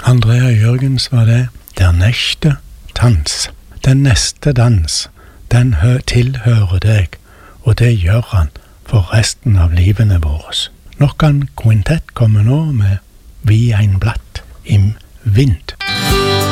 Andrea Jørgens var det. Der neste dans. Den neste dans, den tilhører deg, og det gjør han for resten av livene våre. Nok en kvintett kommer nå med Vi ein blatt im vind.